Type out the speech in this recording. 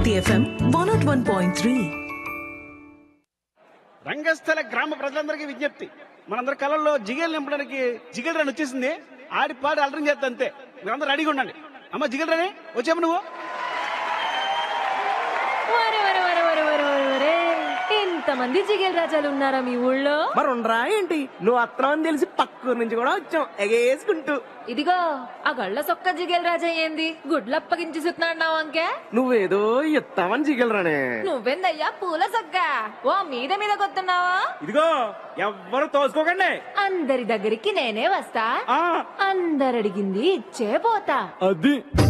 Hit FM 101.3. రంగస్థల గ్రామ ప్రజలందరికీ విజ్ఞప్తి, మనందరి కళల్లో జిగేలు నింపడానికి జిగేల్ రాని వచ్చేసింది. ఆడి పాడి అలరం చేస్తా అంతే. మీరందరూ రెడీగా ఉండండి. అమ్మ జిగేల్ రాని వచ్చాము నువ్వు. ఇంతమంది జిగేల్ రాజాలు ఉన్నారా మీ ఊళ్ళో? మరి ఉండరా ఏంటి? నువ్వు అత్తనం అని తెలిసి పక్కూరు నుంచి కూడా వచ్చాం ఎగేసుకుంటూ. ఇదిగో ఆ గళ్ళ సొక్క జిగేల్ రాజా ఏంది గుడ్లప్పగించి సుతున్నాడు అంకే? నువ్వేదో ఇస్తావని జిగలరానే. నువ్వెందయ్యా పూల సొక్క ఓ మీద మీద కొత్తున్నావా? ఇదిగో ఎవ్వరు తోసుకోకండి. అందరి దగ్గరికి నేనే వస్తా, అందరడిగింది ఇచ్చే పోతా. అది